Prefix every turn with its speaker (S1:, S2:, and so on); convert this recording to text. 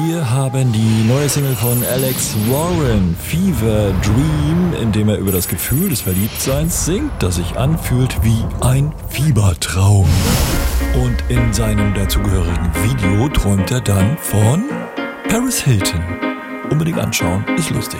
S1: Wir haben die neue Single von Alex Warren, Fever Dream, in dem er über das Gefühl des Verliebtseins singt, das sich anfühlt wie ein Fiebertraum. Und in seinem dazugehörigen Video träumt er dann von Paris Hilton. Unbedingt anschauen, ist lustig.